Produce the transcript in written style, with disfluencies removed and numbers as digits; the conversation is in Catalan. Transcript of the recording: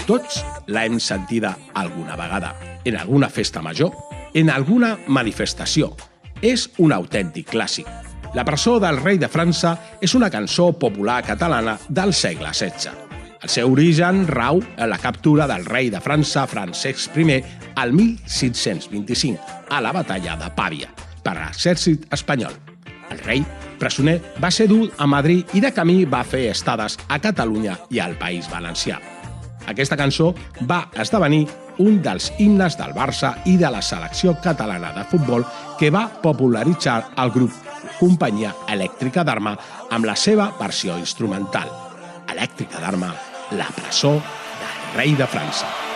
Tots l'hem sentida alguna vegada, en alguna festa major, en alguna manifestació. És un autèntic clàssic. La presó del rei de França és una cançó popular catalana del segle XVI. El seu origen rau en la captura del rei de França, Francesc I, al 1625, a la batalla de Pàvia, per l'exèrcit espanyol. El rei, presoner, va ser dut a Madrid i de camí va fer estades a Catalunya i al País Valencià. Aquesta cançó va esdevenir un dels himnes del Barça i de la selecció catalana de futbol que va popularitzar el grup Companyia Elèctrica d'Arma amb la seva versió instrumental. Elèctrica d'Arma, la presó del rei de França.